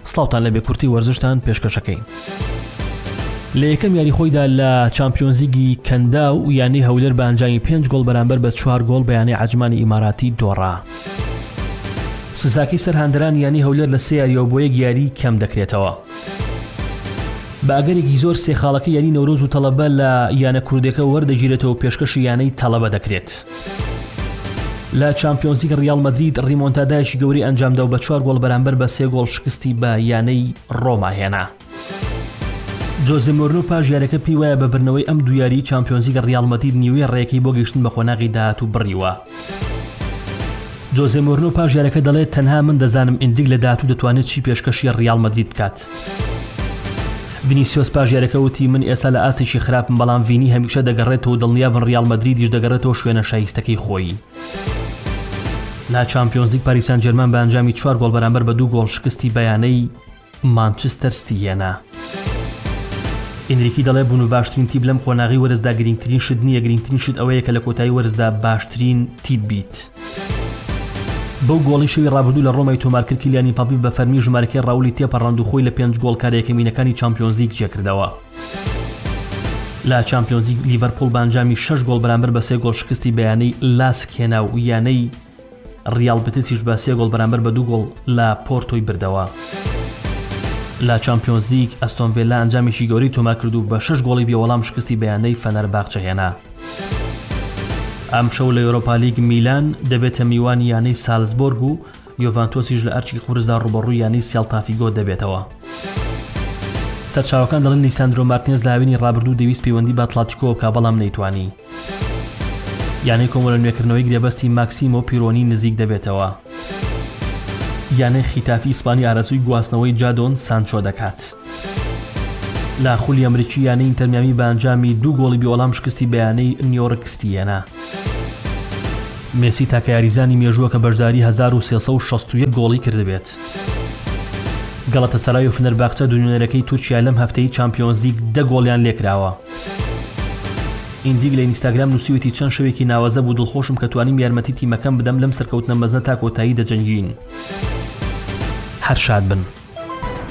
سڵاوتان لە بێکورتی وەرزشتان پێشکەشەکەین. لە یەکەم یاریخۆیدا لە چامپیۆنز لیگی کەندا و یانەی هەولێر بە ئەنجامی 5 گۆڵ بەرامبەر بە 4 گۆڵ بە یانەی عەجمانی ئیماراتی دۆڕا. سزاکی سەرهاندەران یانەی هەولێر لە 3 یاریەوە بۆ 1 یاری کەم دەکرێتەوە. بە ئەگەرێکی زۆر سێخاڵەکە یانی نەورۆز و تەڵەبە لە یانە کوردەکە وەردەگیرێتەوە و پێشکەشی یانەی تەڵەبە دەکرێت. لە چامپیۆنز لیگ ریال مەدرید ڕیمۆنتادایەکی گەوری ئەنجامدا و بە 4 گۆڵ بەرامبەر بە 3 گۆڵ شکستی بە یانەی ڕۆما هێنا. جۆزێ مۆرینۆ پاش یاریەکە پێی وایە بە برنەوەی ئەم دوو یاری چامپیۆنز لیگ ریال مەدرید نیوەی ڕێیەکەی بۆ گەیشتن بە خۆناغی داهات و بڕیوە. جۆزێ مۆرینۆ پاش یاریەکە دەڵێت تەنها من دەزانم ئیندیک لە داهاتوو دەتوانێت چی پێشکەشی ریال مەدرید بکات. ڤینیسیۆس پاش یاریەکە وتی من ئێستا لە ئاستێکی خراپم بەڵام ڤینی هەمیشە دەگەڕێتەوە دڵنیابن ریال مەدریدیش دەگەڕێتەوە شوێنە شایستەکەی خۆی. لا چامپیۆنز لیگ پاریس سان ژەرمان بە ئەنجامی 4 گۆڵ بەرامبەر بە 2 گۆڵ شکستی بە یانەی مانچستەر سیتی هێنا. ئینریکی دەڵێ بوون و باشترین تیپ لەم خۆناغی وەرزدا گرنگترین شت نییە، گرنگترین شت ئەوەیە کە لە کۆتایی وەرزدا باشترین تیپ بیت. بەو گۆڵی شەوی ڕابردوو لە ڕۆمای تۆمارکرد کیلیان ئیمباپێ بە فەرمی ژمارەکەی ڕاولی تێپەڕاند و خۆی لە 5 گۆڵ کارەیەکەمینەکانی چامپیۆنز لیگ جێکردەوە. لە چامپیۆنز لیگ لیڤەرپوڵ بە ئەنجامی 6 گۆڵ بەرامبەر بە 3 گۆڵ شکستی بە یانەی لاسک هێنا و یانەی ریال بتیسیش بە 3 گۆڵ بەرامبەر بە 2 گۆڵ لە پۆرتۆی بردەوە. لە چامپیۆنز لیگ ئەستۆن ڤیلا ئەنجامێکی گەورەی تۆمار کرد و بە 6 گۆڵی بێوەڵام شکستی بە یانەی فەنەرباغچە هێنا. ئەم شەو لە ئەوروپا لیگ میلان دەبێتە میوانی یانەی سالزبۆرگ و یۆڤانتۆسیش لە ئەرچی قورسدا ڕوبەڕووی یانەی سێلتا ڤیگۆ دەبێتەوە. سەرچاوەکان دەڵێن لیساندرۆ مارتینز لە هاوینی ڕابردوو دەویست پەیوەندی بە ئەتلەتیکۆ بکات بەڵام نەیتوانی. یانەی کۆمەڵە نوێکردنەوەی گرێبەستی ماکسیمۆ پیرۆنی نزیک دەبێتەوە. یانەی خیتافی ئیسپانی ئارەزووی گواستنەوەی جادۆن سانچۆ دەکات. لە خولی ئەمریکی یانەی ئینتەر میامی بە ئەنجامی 2 گۆڵی بێوەڵام شکستی بە یانەی نیویۆرک سیتی هێنا. مێسی تاکە یاریزانی مێژووە کە بەشداری 1361 گۆڵی کردبێت. گەڵەتەسەرای و فنەرباغچە دونیۆنەرەکەی تورکیا لەم هەفتەی چامپیۆنز لیگ 10 گۆڵیان لێکراوە. ئیندیک لە ئینستاگرام نووسیوێتی چەند شەوێکی ناوازە بوو دڵخۆشم کە توانیم یارمەتی تیمەکەم بدەم لەم سەرکەوتنە مەزنە تا کۆتایی دەجەنگین. هەر شاد بن.